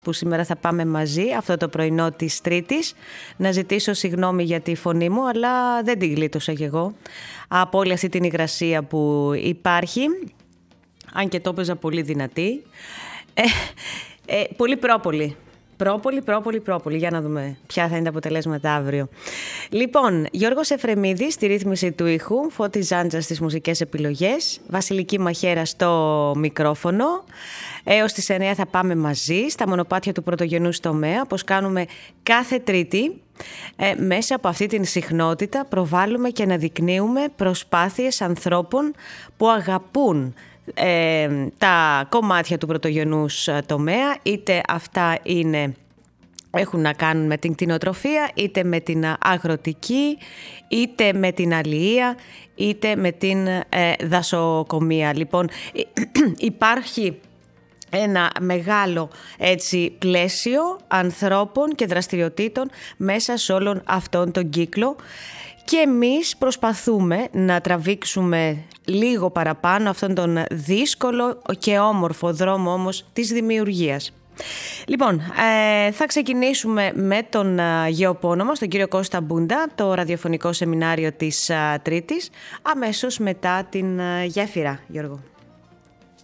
που σήμερα θα πάμε μαζί αυτό το πρωινό της Τρίτης. Να ζητήσω συγγνώμη για τη φωνή μου, αλλά δεν την γλίτωσα κι εγώ από όλη αυτή την υγρασία που υπάρχει, αν και το έπαιζα πολύ δυνατή. Πολύ πρόπολη. Πρόπολη. Για να δούμε ποια θα είναι τα αποτελέσματα αύριο. Λοιπόν, Γιώργος Εφρεμίδης στη ρύθμιση του ήχου, Φώτης Ζάντζας στις μουσικές επιλογές, Βασιλική Μαχαίρα στο μικρόφωνο. Έως τις 9 θα πάμε μαζί στα μονοπάτια του πρωτογενούς τομέα, όπως κάνουμε κάθε Τρίτη. Μέσα από αυτή την συχνότητα προβάλλουμε και αναδεικνύουμε προσπάθειες ανθρώπων που αγαπούν τα κομμάτια του πρωτογενούς τομέα, είτε αυτά έχουν να κάνουν με την κτηνοτροφία, είτε με την αγροτική, είτε με την αλληλεία, είτε με την δασοκομεία. Λοιπόν, υπάρχει ένα μεγάλο πλαίσιο ανθρώπων και δραστηριοτήτων μέσα σε όλον αυτόν τον κύκλο και εμείς προσπαθούμε να τραβήξουμε λίγο παραπάνω αυτόν τον δύσκολο και όμορφο δρόμο όμως της δημιουργίας. Λοιπόν, θα ξεκινήσουμε με τον γεωπόνομο, τον κύριο Κώστα Μπούντα, το ραδιοφωνικό σεμινάριο της Τρίτης, αμέσως μετά την γέφυρα, Γιώργο.